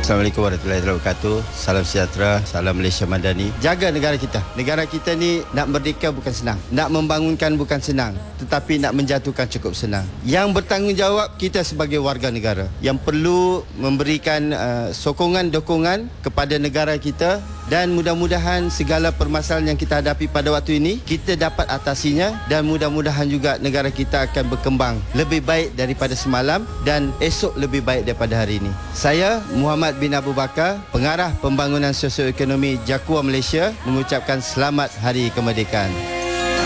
Assalamualaikum warahmatullahi wabarakatuh. Salam sejahtera, salam Malaysia Madani. Jaga negara kita. Negara kita ni nak merdeka bukan senang. Nak membangunkan bukan senang. Tetapi nak menjatuhkan cukup senang. Yang bertanggungjawab kita sebagai warga negara. Yang perlu memberikan sokongan-dokongan kepada negara kita. Dan mudah-mudahan segala permasalahan yang kita hadapi pada waktu ini, kita dapat atasinya. Dan mudah-mudahan juga negara kita akan berkembang lebih baik daripada semalam. Dan esok lebih baik daripada hari ini. Saya, Muhammad bin Abu Bakar, Pengarah Pembangunan Sosioekonomi Jaguar Malaysia, mengucapkan selamat Hari Kemerdekaan.